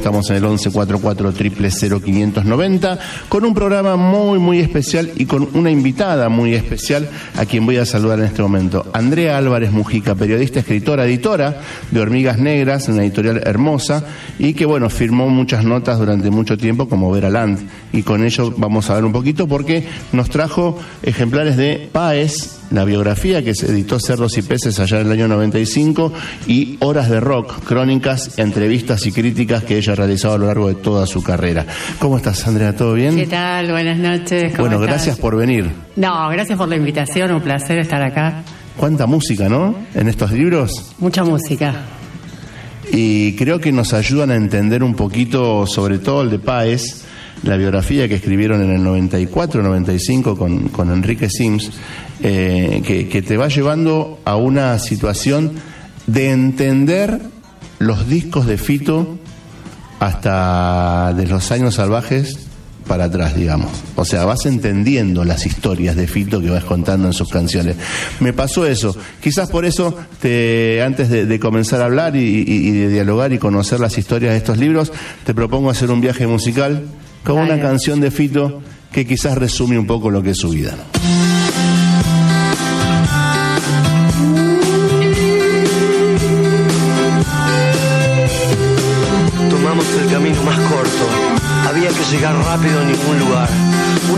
estamos en el 1144000590, con un programa muy especial y con una invitada muy especial a quien voy a saludar en este momento. Andrea Álvarez Mujica, periodista, escritora, editora de Hormigas Negras, una editorial hermosa, y que bueno, firmó muchas notas durante mucho tiempo como Vera Land, y con ello vamos a ver un poquito porque nos trajo ejemplares de Páez, la biografía que se editó Cerdos y Peces allá en el año 95, y Horas de Rock, crónicas, entrevistas y críticas que ella ha realizado a lo largo de toda su carrera. ¿Cómo estás, Andrea? ¿Todo bien? ¿Qué tal? Buenas noches. Bueno, gracias por venir. No, gracias por la invitación, un placer estar acá. Cuánta música, ¿no? En estos libros. Mucha música. Y creo que nos ayudan a entender un poquito, sobre todo el de Páez, la biografía que escribieron en el 94-95 con Enrique Sims, que te va llevando a una situación de entender los discos de Fito hasta de los años salvajes para atrás, digamos. O sea, vas entendiendo las historias de Fito que vas contando en sus canciones. Me pasó eso. Quizás por eso, antes de comenzar a hablar y de dialogar y conocer las historias de estos libros, te propongo hacer un viaje musical con una canción de Fito que quizás resume un poco lo que es su vida. Tomamos el camino más corto. Había que llegar rápido a ningún lugar.